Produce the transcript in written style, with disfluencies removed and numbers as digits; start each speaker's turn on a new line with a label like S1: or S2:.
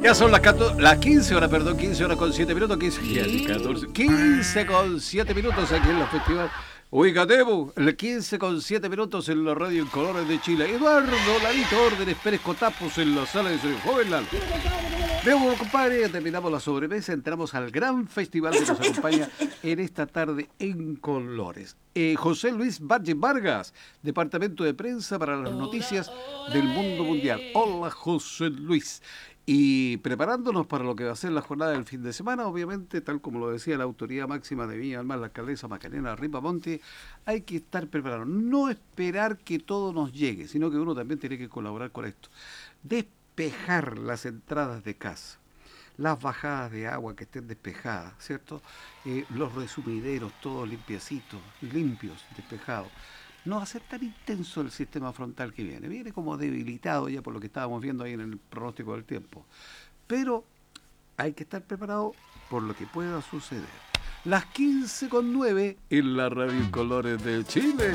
S1: Ya son las 15 horas, perdón, 15 horas con 7 minutos, 15 con 7 minutos aquí en la festival. Ubicatemos, el 15 con 7 minutos en la radio en Colores de Chile. Eduardo Lalito Órdenes Pérez Cotapos en la sala de su joven Lalo. Vemos, compadre, terminamos la sobremesa, entramos al gran festival que nos acompaña en esta tarde en Colores. José Luis Valle Vargas, Departamento de Prensa para las Noticias del Mundo Mundial. Hola, José Luis. Y preparándonos para lo que va a ser la jornada del fin de semana, obviamente, tal como lo decía la autoridad máxima de Viña del Mar, la alcaldesa Macarena Ripamonte, hay que estar preparados, no esperar que todo nos llegue, sino que uno también tiene que colaborar con esto. Despejar las entradas de casa, las bajadas de agua que estén despejadas, ¿cierto? Los resumideros, todos limpiecitos, limpios, despejados. No va a ser tan intenso el sistema frontal que viene como debilitado ya por lo que estábamos viendo ahí en el pronóstico del tiempo. Pero hay que estar preparado por lo que pueda suceder. Las 15:09 en la Radio Colores de Chile.